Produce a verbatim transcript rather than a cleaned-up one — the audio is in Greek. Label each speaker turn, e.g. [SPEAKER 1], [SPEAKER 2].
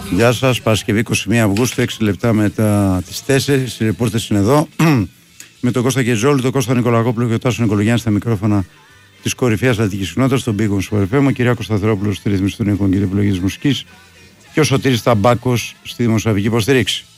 [SPEAKER 1] Γεια σας, Παρασκευή είκοσι μία Αυγούστου, έξι λεπτά μετά τις τέσσερις. Οι ρεπόρτες είναι εδώ με τον Κώστα Κεζόλου, τον Κώστα Νικολακόπουλο και τον Τάσο Νικολογιάννη στα μικρόφωνα της κορυφαίας αθλητικής κοινότητας, τον Big Wings Sport εφ εμ, ο Κυριάκος Σταθερόπουλος στη ρύθμιση των ήχων και την επιλογή της μουσικής και ο Σωτήρης Ταμπάκος στη δημοσιογραφική υποστήριξη.